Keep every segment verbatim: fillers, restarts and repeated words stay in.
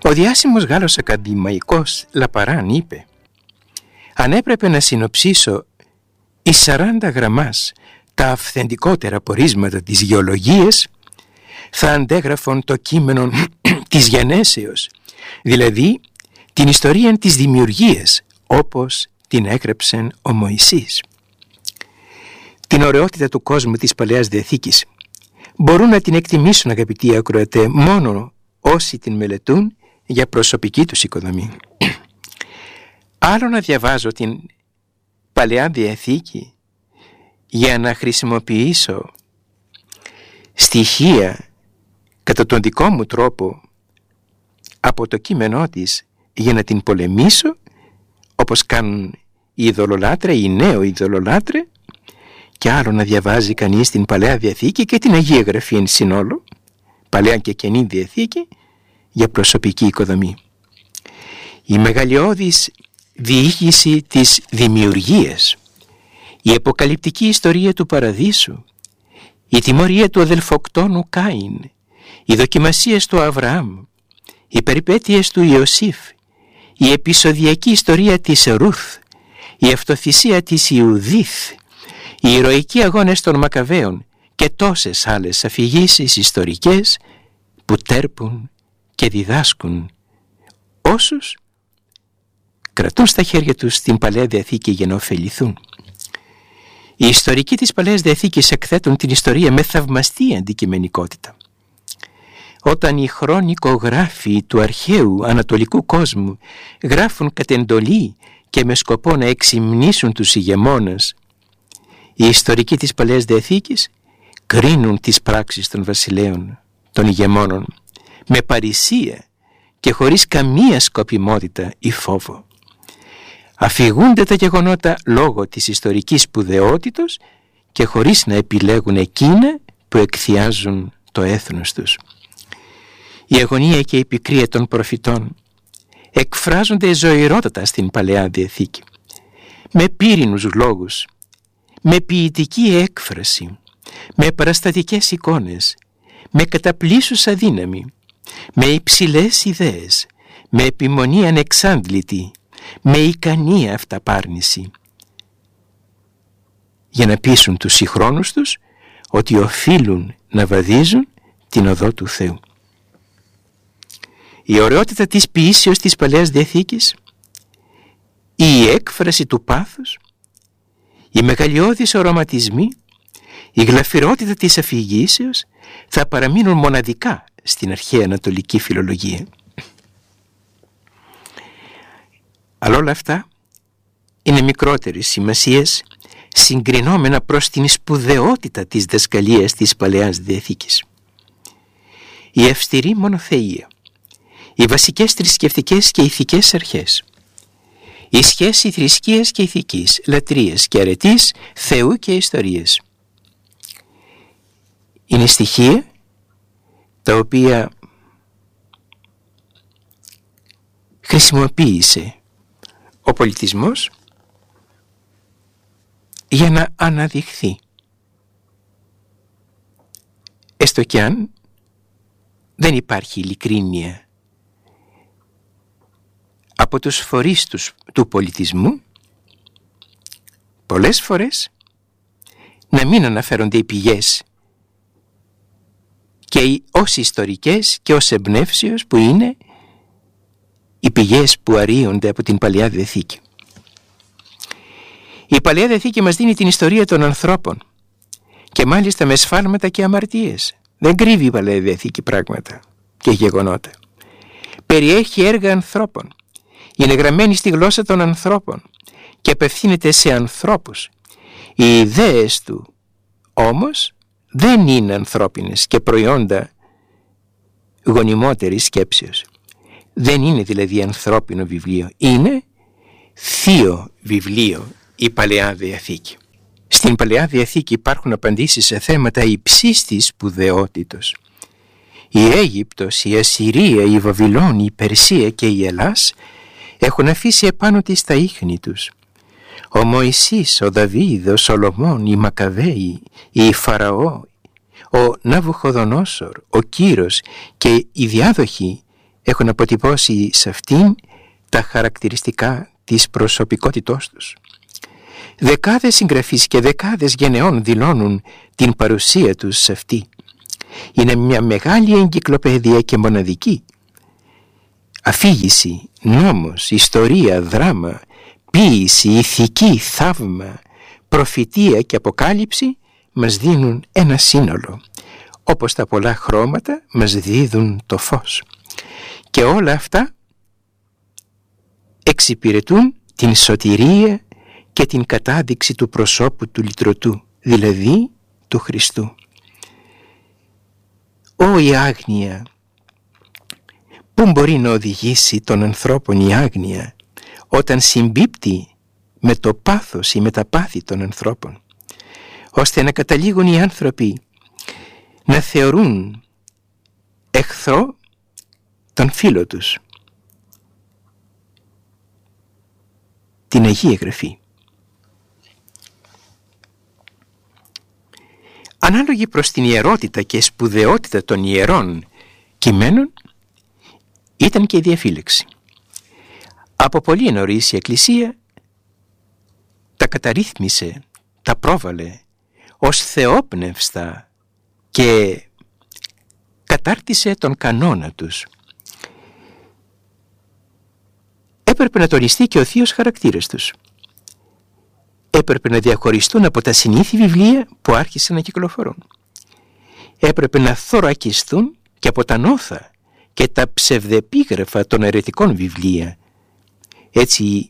Ο διάσημος Γάλλος ακαδημαϊκός Λαπαράν είπε: «Αν έπρεπε να συνοψίσω εις σαράντα γραμμάς τα αυθεντικότερα πορίσματα της γεωλογίας, θα αντέγραφον το κείμενο της γενέσεως, δηλαδή την ιστορία της δημιουργίας, όπως την έγραψε ο Μωυσής». Την ωραιότητα του κόσμου της Παλαιάς Διαθήκης μπορούν να την εκτιμήσουν, αγαπητοί ακροατέ, μόνο όσοι την μελετούν για προσωπική τους οικοδομή. Άλλο να διαβάζω την Παλαιά Διαθήκη για να χρησιμοποιήσω στοιχεία κατά τον δικό μου τρόπο από το κείμενό της για να την πολεμήσω, όπως κάνουν οι ειδωλολάτρε, οι νέο ειδωλολάτρε, και άλλο να διαβάζει κανείς την Παλαιά Διαθήκη και την Αγία Γραφή εν συνόλο, Παλαιά και Καινή Διαθήκη, για προσωπική οικοδομή. Η μεγαλειώδης διοίκηση της δημιουργίας, η αποκαλυπτική ιστορία του Παραδείσου, η τιμωρία του αδελφοκτόνου Κάιν, οι δοκιμασίες του Αβραάμ, οι περιπέτειες του Ιωσήφ, η επεισοδιακή ιστορία της Ρούθ, η αυτοθυσία της Ιουδίθ, οι ηρωικοί αγώνες των Μακαβαίων και τόσες άλλες αφηγήσεις ιστορικές που τέρπουν και διδάσκουν όσους κρατούν στα χέρια τους την Παλαιά Διαθήκη για να ωφεληθούν. Οι ιστορικοί της Παλαιάς Διαθήκης εκθέτουν την ιστορία με θαυμαστή αντικειμενικότητα. Όταν οι χρονικογράφοι του αρχαίου ανατολικού κόσμου γράφουν κατ' εντολή και με σκοπό να εξυμνήσουν τους ηγεμόνες, οι ιστορικοί της Παλαιάς Διαθήκης κρίνουν τις πράξεις των βασιλέων, των ηγεμόνων, με παρησία και χωρίς καμία σκοπιμότητα ή φόβο. Αφηγούνται τα γεγονότα λόγω της ιστορικής σπουδαιότητος και χωρίς να επιλέγουν εκείνα που εκθιάζουν το έθνος τους. Η αγωνία και η πικρία των προφητών εκφράζονται ζωηρότατα στην Παλαιά Διαθήκη, με πύρινους λόγους, με ποιητική έκφραση, με παραστατικές εικόνες, με καταπλήσουσα δύναμη, με υψηλές ιδέες, με επιμονή ανεξάντλητη, με ικανή αυταπάρνηση, για να πείσουν τους συγχρόνους τους ότι οφείλουν να βαδίζουν την οδό του Θεού. Η ωραιότητα της ποιήσεως της Παλαιάς Διαθήκης, η έκφραση του πάθους, οι μεγαλειώδεις οραματισμοί, η γλαφυρότητα της αφηγήσεως θα παραμείνουν μοναδικά στην αρχαία ανατολική φιλολογία. Αλλά όλα αυτά είναι μικρότερης σημασίας συγκρινόμενα προς την σπουδαιότητα της δασκαλίας της Παλαιάς Διαθήκης. Η αυστηρή μονοθεΐα, οι βασικές θρησκευτικές και ηθικές αρχές, η σχέση θρησκείας και ηθικής, λατρείας και αρετής, Θεού και ιστορίας, είναι στοιχεία τα οποία χρησιμοποίησε ο πολιτισμός για να αναδειχθεί, έστω κι αν δεν υπάρχει ειλικρίνεια από τους φορείς τους, του πολιτισμού, πολλές φορές να μην αναφέρονται οι πηγές και οι ως ιστορικές και ως εμπνεύσεως που είναι οι πηγές που αρρύονται από την Παλαιά Διαθήκη. Η Παλαιά Διαθήκη μας δίνει την ιστορία των ανθρώπων και μάλιστα με σφάλματα και αμαρτίες. Δεν κρύβει η Παλαιά Διαθήκη πράγματα και γεγονότα. Περιέχει έργα ανθρώπων. Είναι γραμμένη στη γλώσσα των ανθρώπων και απευθύνεται σε ανθρώπους. Οι ιδέες του όμως δεν είναι ανθρώπινες και προϊόντα γονιμότερης σκέψεως. Δεν είναι δηλαδή ανθρώπινο βιβλίο, είναι θείο βιβλίο η Παλαιά Διαθήκη. Στην Παλαιά Διαθήκη υπάρχουν απαντήσεις σε θέματα υψίστης σπουδαιότητος. Η Αίγυπτος, η Ασσυρία, η Βαβυλώνη, η Περσία και η Ελλάς έχουν αφήσει επάνω της τα ίχνη τους. Ο Μωυσής, ο Δαβίδ, ο Σολομών, οι Μακαβαίοι, η Φαραώ, ο Ναβουχοδονόσορ, ο Κύρος και οι διάδοχοι έχουν αποτυπώσει σε αυτήν τα χαρακτηριστικά της προσωπικότητός τους. Δεκάδες συγγραφείς και δεκάδες γενεών δηλώνουν την παρουσία τους σε αυτή. Είναι μια μεγάλη εγκυκλοπαίδεια και μοναδική. Αφήγηση, νόμος, ιστορία, δράμα, ποίηση, ηθική, θαύμα, προφητεία και αποκάλυψη μας δίνουν ένα σύνολο, όπως τα πολλά χρώματα μας δίδουν το φως. Και όλα αυτά εξυπηρετούν την σωτηρία και την κατάδειξη του προσώπου του λυτρωτού, δηλαδή του Χριστού. Ω η άγνοια! Πού μπορεί να οδηγήσει τον ανθρώπον η άγνοια όταν συμπίπτει με το πάθος ή με τα πάθη των ανθρώπων, ώστε να καταλήγουν οι άνθρωποι να θεωρούν εχθρό τον φίλο τους, την Αγία Γραφή. Ανάλογη προς την ιερότητα και σπουδαιότητα των ιερών κειμένων ήταν και η διαφύλαξη. Από πολύ νωρίς η Εκκλησία τα καταρρύθμισε, τα πρόβαλε ως θεόπνευστα και κατάρτισε τον κανόνα τους. Έπρεπε να τονιστεί και ο θείος χαρακτήρας τους. Έπρεπε να διαχωριστούν από τα συνήθη βιβλία που άρχισαν να κυκλοφορούν. Έπρεπε να θωρακιστούν και από τα νόθα και τα ψευδεπίγραφα των αιρετικών βιβλία. Έτσι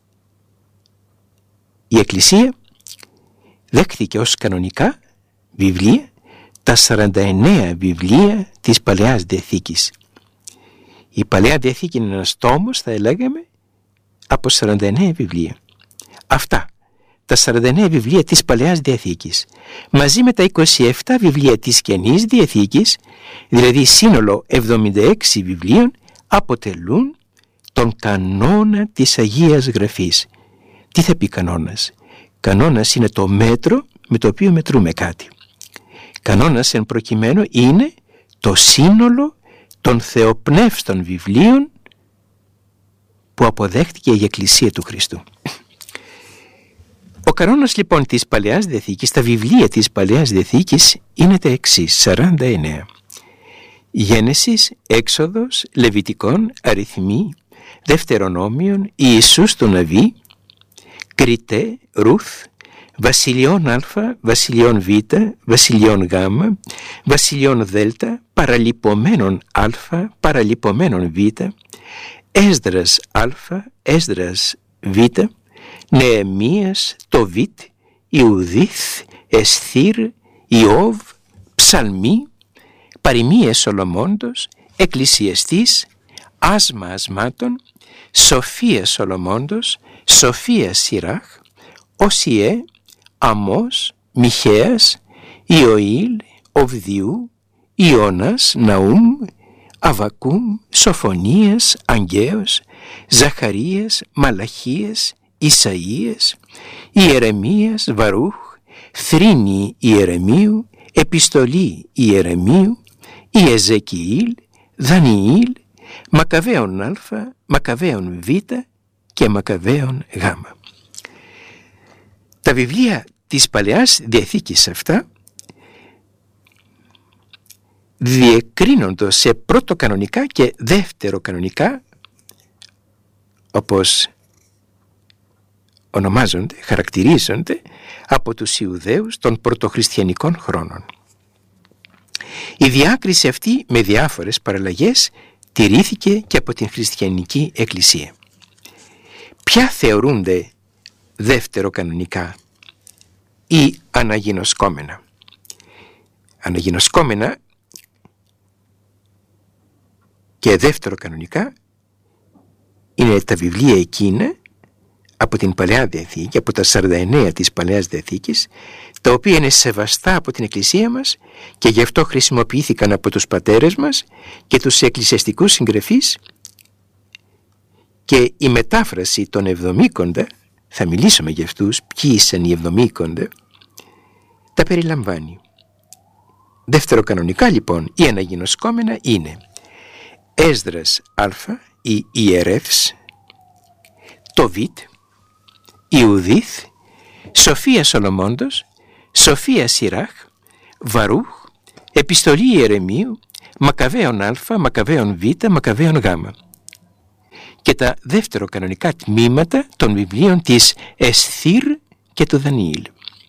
η Εκκλησία δέχθηκε ως κανονικά βιβλία τα σαράντα εννέα βιβλία της Παλαιάς Διαθήκης. Η Παλαιά Διαθήκη είναι ένας τόμος, θα λέγαμε, από σαράντα εννέα βιβλία. Αυτά τα σαράντα εννέα βιβλία της Παλαιάς Διαθήκης μαζί με τα είκοσι επτά βιβλία της Καινής Διαθήκης, δηλαδή σύνολο εβδομήντα έξι βιβλίων, αποτελούν τον κανόνα της Αγίας Γραφής. Τι θα πει κανόνας? Κανόνας είναι το μέτρο με το οποίο μετρούμε κάτι. Κανόνας εν προκειμένου είναι το σύνολο των θεοπνεύστων βιβλίων που αποδέχτηκε η Εκκλησία του Χριστού. Ο κανόνας λοιπόν της Παλαιάς Διαθήκης, τα βιβλία της Παλαιάς Διαθήκης είναι τα εξής, σαράντα εννέα. Γένεσης, Έξοδος, Λεβιτικών, Αριθμοί, Δευτερονόμιον, Ιησούς του Ναβί, Κριτέ, Ρουθ, Βασιλειών Α, Βασιλειών Β, Βασιλειών Γ, Βασιλειών Δ, Παραλιπομένων Α, Παραλιπομένων Β, Έσδρας Α, Έσδρας Β, Νεεμίας, Τοβίτ, Ιουδίθ, Εσθήρ, Ιώβ, Ψαλμί, Παροιμίες Σολομώντος, Εκκλησιαστής, Άσμα Ασμάτων, Σοφία Σολομώντος, Σοφία Σιράχ, Οσιέ, Αμώς, Μιχαίας, Ιωήλ, Οβδιού, Ιώνας, Ναούμ, Αβακούμ, Σοφονίας, Αγγαίος, Ζαχαρίας, Μαλαχίας, Ισαΐας, Ιερεμίας, Βαρούχ, Θρήνη Ιερεμίου, Επιστολή Ιερεμίου, Ιεζεκιήλ, Δανιήλ, Μακαβαίων Α, Μακαβαίων Β και Μακαβαίων Γ. Τα βιβλία της Παλαιάς Διαθήκης αυτά διεκρίνονται σε πρώτο κανονικά και δεύτερο κανονικά, όπως ονομάζονται, χαρακτηρίζονται από τους Ιουδαίους των πρωτοχριστιανικών χρόνων. Η διάκριση αυτή με διάφορες παραλλαγές τηρήθηκε και από την χριστιανική Εκκλησία. Ποια θεωρούνται δεύτερο κανονικά ή αναγινωσκόμενα? Αναγινωσκόμενα και δεύτερο κανονικά είναι τα βιβλία εκείνα από την Παλαιά Διαθήκη, από τα σαράντα εννέα της Παλαιάς Διαθήκης, τα οποία είναι σεβαστά από την Εκκλησία μας και γι' αυτό χρησιμοποιήθηκαν από τους πατέρες μας και τους εκκλησιαστικούς συγγραφείς, και η μετάφραση των Εβδομήκοντα, θα μιλήσουμε για αυτούς, ποιοι ήσαν οι Εβδομήκοντα, τα περιλαμβάνει. Δεύτερο κανονικά λοιπόν ή αναγινωσκόμενα είναι Έσδρας Α, η ιερεύς, το Β, Ιουδίθ, Σοφία Σολομώντος, Σοφία Σιράχ, Βαρούχ, Επιστολή Ιερεμίου, Μακαβαίων Α, Μακαβαίων Β, Μακαβαίων Γ. Και τα δεύτερο κανονικά τμήματα των βιβλίων της Εσθήρ και του Δανιήλ.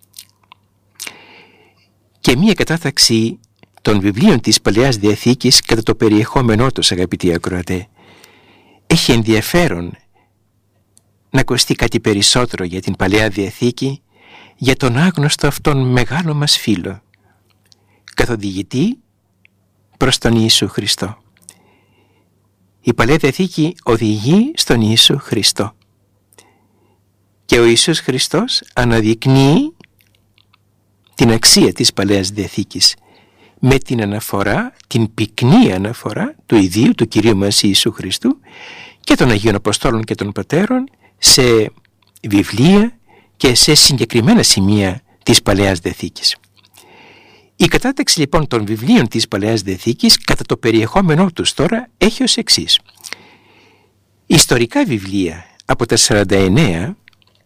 Και μία κατάταξη των βιβλίων της Παλαιάς Διαθήκης κατά το περιεχόμενό τους, αγαπητοί ακροατέ. Έχει ενδιαφέρον να ακουστεί κάτι περισσότερο για την Παλαιά Διαθήκη, για τον άγνωστο αυτόν μεγάλο μας φίλο, καθοδηγητή προς τον Ιησού Χριστό. Η Παλαιά Διαθήκη οδηγεί στον Ιησού Χριστό και ο Ιησούς Χριστός αναδεικνύει την αξία της Παλαιάς Διαθήκης με την αναφορά, την πυκνή αναφορά του ιδίου του Κυρίου μας Ιησού Χριστού και των Αγίων Αποστόλων και των Πατέρων σε βιβλία και σε συγκεκριμένα σημεία της Παλαιάς Διαθήκης. Η κατάταξη λοιπόν των βιβλίων της Παλαιάς Διαθήκης κατά το περιεχόμενό τους τώρα έχει ως εξής. Ιστορικά βιβλία από τα σαράντα εννέα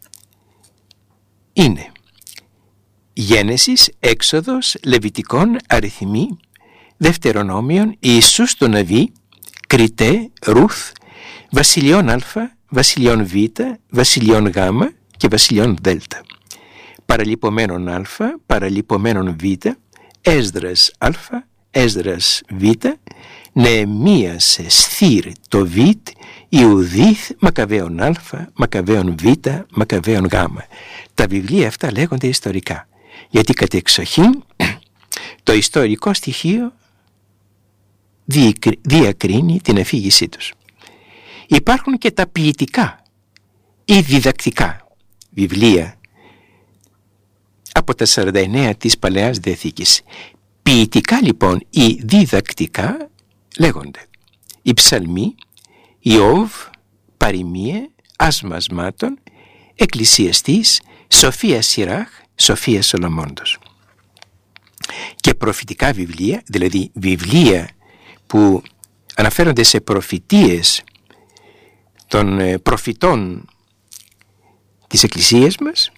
είναι Γένεσης, Έξοδος, Λεβιτικών, Αριθμοί, Δευτερονόμιον, Ιησούς τον Ναβί, Κριτέ, Ρούθ, Βασιλειών Α, Βασιλειών Β, Βασιλειών Γ και Βασιλειών Δ. Παραλειπομένων Α, παραλειπομένων Β, Έσδρας Α, Έσδρας Β, Νεεμίας Εσθήρ το Β, Ιουδίθ, Μακαβαίων Α, Μακαβαίων Β, Μακαβαίων Γ. Τα βιβλία αυτά λέγονται ιστορικά, γιατί κατ' εξοχήν το ιστορικό στοιχείο διακρίνει την αφήγησή τους. Υπάρχουν και τα ποιητικά ή διδακτικά βιβλία από τα σαράντα εννέα της Παλαιάς Διαθήκης. Ποιητικά λοιπόν ή διδακτικά λέγονται οι Ψαλμοί, Ιώβ, Παροιμίε, Ασμασμάτων, Εκκλησιαστής, Σοφία Σιράχ, Σοφία Σολομώντος. Και προφητικά βιβλία, δηλαδή βιβλία που αναφέρονται σε προφητείες των προφητών της Εκκλησίας μας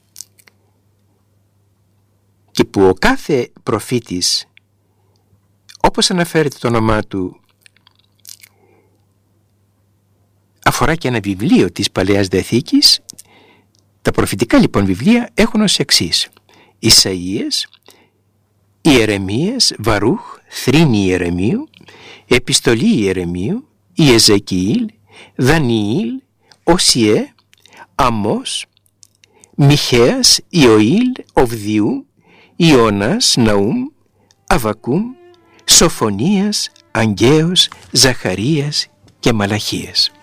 και που ο κάθε προφήτης, όπως αναφέρεται το όνομά του, αφορά και ένα βιβλίο της Παλαιάς Διαθήκης. Τα προφητικά λοιπόν βιβλία έχουν ως εξής: Ισαΐας, Ιερεμίας, Βαρούχ, Θρήνη Ιερεμίου, Επιστολή Ιερεμίου, Ιεζεκιήλ, Δανιήλ, Οσιέ, Αμώς, Μιχαίας, Ιωήλ, Οβδιού, Ιώνας, Ναούμ, Αβακούμ, Σοφονίας, Αγγαίος, Ζαχαρίας και Μαλαχίας.